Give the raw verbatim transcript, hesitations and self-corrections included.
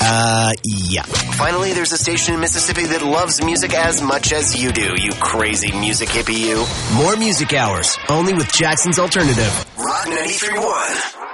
Uh, yeah. Finally, there's a station in Mississippi that loves music as much as you do, you crazy music hippie you. More Music Hours, only with Jackson's Alternative. Rock ninety-three point one.